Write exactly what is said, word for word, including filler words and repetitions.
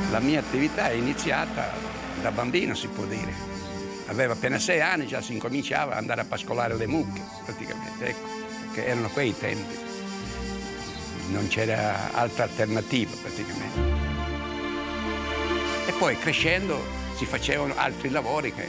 La mia attività è iniziata da bambino, si può dire. Aveva appena sei anni, già si incominciava ad andare a pascolare le mucche, praticamente, ecco, perché erano quei tempi. Non c'era altra alternativa, praticamente. E poi, crescendo, si facevano altri lavori che